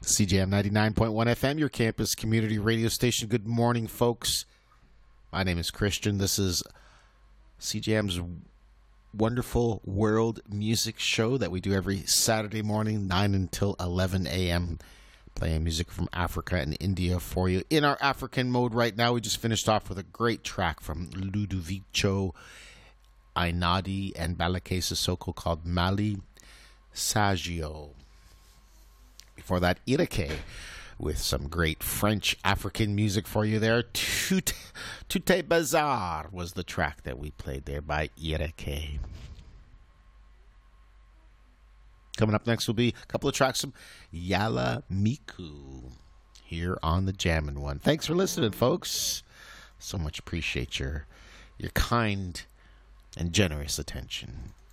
CJM 99.1 FM, your campus community radio station. Good morning, folks. My name is Christian. This is CJM's wonderful world music show that we do every Saturday morning, 9 until 11 a.m., playing music from Africa and India for you. In our African mode right now, we just finished off with a great track from Ludovico Einaudi and Balake Sissoko called Mali Saggio. Before that, Irake with some great French African music for you there. Tout Bazar was the track that we played there by Irake. Coming up next will be a couple of tracks from Yala Miku here on the Jammin' One. Thanks for listening, folks. So much appreciate your kind and generous attention.